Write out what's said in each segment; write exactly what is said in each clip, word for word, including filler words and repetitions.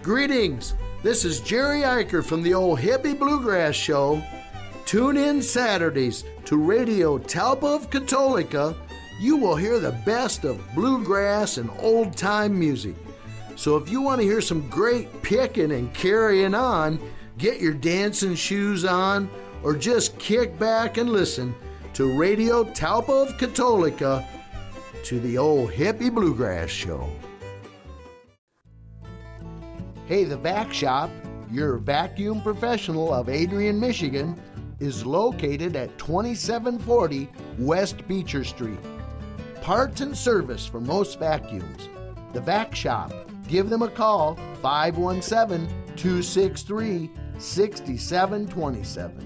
Greetings, this is Jerry Eicher from the Old Hippie Bluegrass Show. Tune in Saturdays to Radio Talpa of Katolika. You will hear the best of bluegrass and old-time music. So if you want to hear some great picking and carrying on, get your dancing shoes on, or just kick back and listen to Radio Talpa of Katolika to the Old Hippie Bluegrass Show. Hey, the Vac Shop, your vacuum professional of Adrian, Michigan, is located at twenty-seven forty West Beecher Street. Parts and service for most vacuums. The Vac Shop. Give them a call, five one seven, two six three, six seven two seven.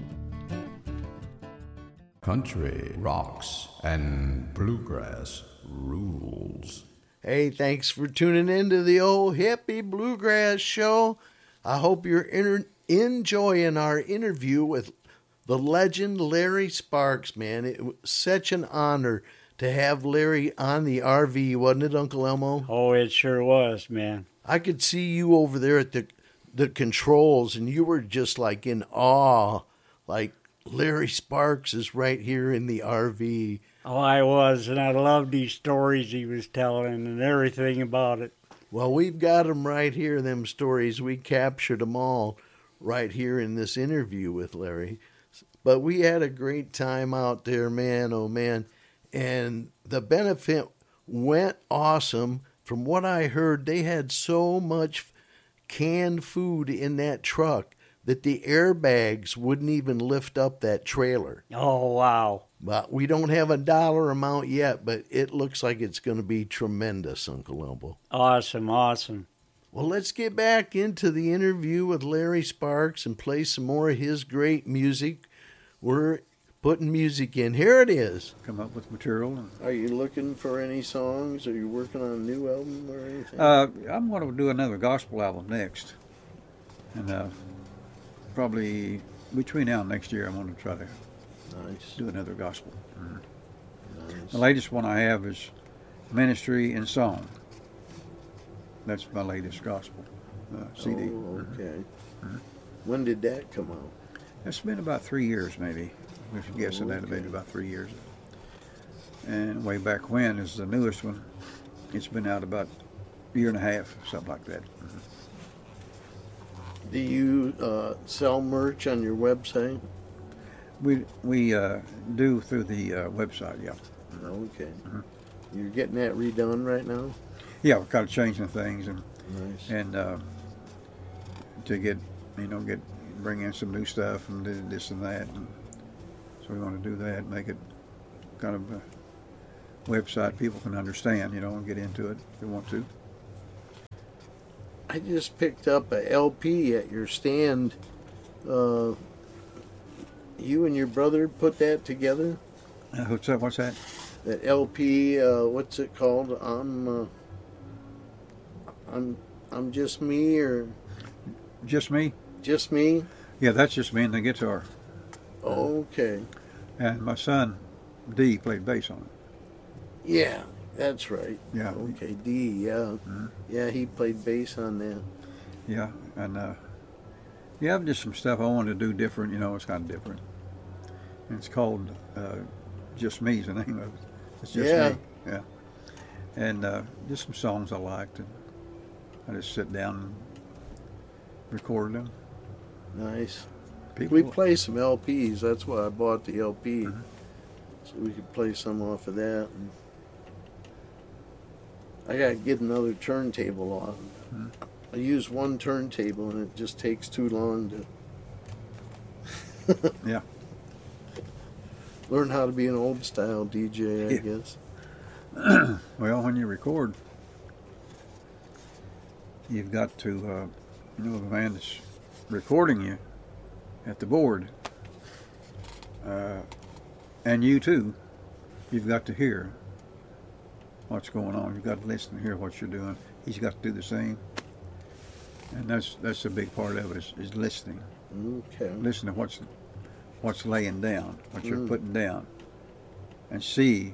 Country rocks and bluegrass rules. Hey, thanks for tuning in to the Old Hippie Bluegrass Show. I hope you're inter- enjoying our interview with the legend Larry Sparks, man. It was such an honor to have Larry on the R V, wasn't it, Uncle Elmo? Oh, it sure was, man. I could see you over there at the the controls, and you were just like in awe, like Larry Sparks is right here in the R V. Oh, I was, and I loved these stories he was telling and everything about it. Well, we've got them right here, them stories. We captured them all right here in this interview with Larry. But we had a great time out there, man, oh man. And the benefit went awesome. From what I heard, they had so much canned food in that truck that the airbags wouldn't even lift up that trailer. Oh, wow. But we don't have a dollar amount yet, but it looks like it's going to be tremendous, Uncle Elmo. Awesome, awesome. Well, let's get back into the interview with Larry Sparks and play some more of his great music. We're putting music in. Here it is. Come up with material. And, Are you looking for any songs? Are you working on a new album or anything? uh, I'm going to do another gospel album next. And uh, probably between now and next year, I'm going to try to Nice. do another gospel. Mm. Nice. The latest one I have is Ministry and Song. That's my latest gospel uh, C D. Oh, okay. Mhm. When did that come out? It's been about three years, maybe. If you guess Oh, it, that'd okay. been about three years. And way back when is the newest one. It's been out about a year and a half, something like that. Mhm. Do you uh, sell merch on your website? We we uh, do through the uh, website, yeah. Okay. Mhm. You're getting that redone right now? Yeah, we're kind of changing things and Nice. and uh, to get you know get bring in some new stuff and do this and that. And so we want to do that, make it kind of a website people can understand, you know, and get into it if they want to. I just picked up a L P at your stand. Uh, you and your brother put that together? Uh, what's that? What's that? That L P, uh, what's it called? I'm, uh, I'm, I'm just me, or Just me? just me? Yeah, that's just me and the guitar. Okay. And my son, D, played bass on it. Yeah, that's right. Yeah. Okay, D, yeah. Mhm. Yeah, he played bass on that. Yeah, and uh, yeah, just some stuff I wanted to do different. You know, it's kind of different. And it's called uh, Just Me is the name of it. It's just Yeah. me. Yeah. And uh, just some songs I liked, and I just sit down and record them. Nice. People, We play some L Ps. That's why I bought the L P. Mhm. So we could play some off of that. And I got to get another turntable off. Mhm. I use one turntable and it just takes too long to Yeah. learn how to be an old style D J, I Yeah. guess. Well, when you record, you've got to, uh, you know, the man that's recording you at the board, uh, and you too, you've got to hear what's going on. You've got to listen and hear what you're doing. He's got to do the same, and that's that's a big part of it is, is listening. Okay. Listen to what's what's laying down, what you're Mm. putting down, and see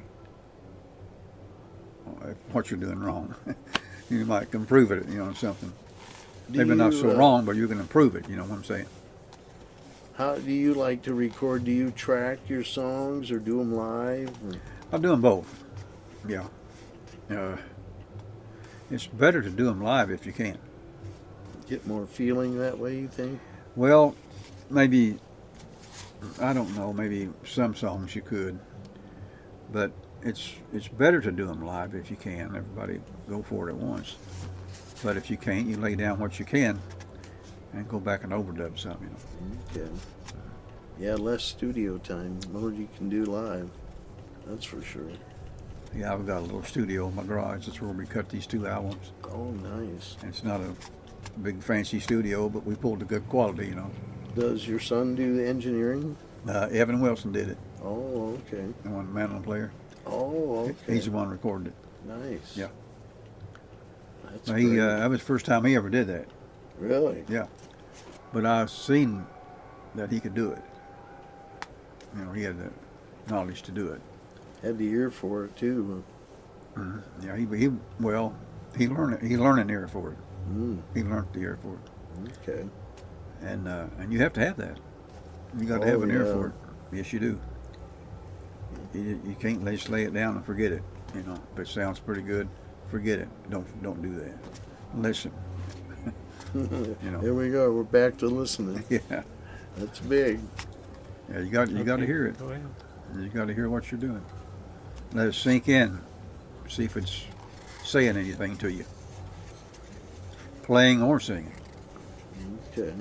what you're doing wrong. You might improve it, you know, something. Do Maybe not you, so uh, wrong, but you can improve it. You know what I'm saying? How do you like to record? Do you track your songs or do them live? Or? I do them both. Yeah. Uh, it's better to do them live if you can. Get more feeling that way, you think? Well, maybe, I don't know, maybe some songs you could, but it's it's better to do them live if you can. Everybody go for it at once. But if you can't, you lay down what you can and go back and overdub something, you know. Okay. Yeah, less studio time, more you can do live. That's for sure. Yeah, I've got a little studio in my garage. That's where we cut these two albums. Oh, nice. And it's not a big fancy studio, but we pulled a good quality, you know. Does your son do the engineering? Uh, Evan Wilson did it. Oh, okay. The one mandolin player. Oh, okay. He's the one who recorded it. Nice. Yeah. That's Now, he, great. uh, that was the first time he ever did that. Really? Yeah. But I've seen that he could do it. You know, he had the knowledge to do it. Had the ear for it too. Mm-hmm. Yeah, he, he well, he learned it. He learned an ear for it. Mm. He learned the ear for it. Okay. And uh, and you have to have that. You got to Oh, have an ear yeah. for it. Yes, you do. You, you can't just lay it down and forget it. You know, if it sounds pretty good, forget it. Don't don't do that. Listen. You know. Here we go. We're back to listening. Yeah. That's big. Yeah. You got you got to Okay, hear it. go ahead. You got to hear what you're doing. Let it sink in. See if it's saying anything to you. Playing or singing. Okay.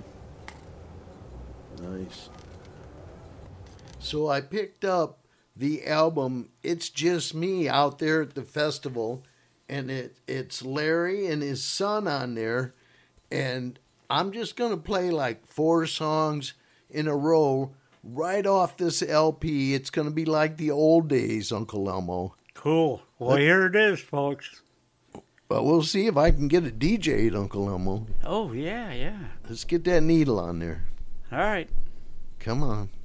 Nice. So I picked up the album It's Just Me out there at the festival, and it it's Larry and his son on there, and I'm just going to play like four songs in a row right off this L P. It's going to be like the old days, Uncle Elmo. Cool. Well, here it is, folks. But we'll see if I can get a D J at Uncle Elmo. Oh, yeah, yeah. Let's get that needle on there. All right. Come on.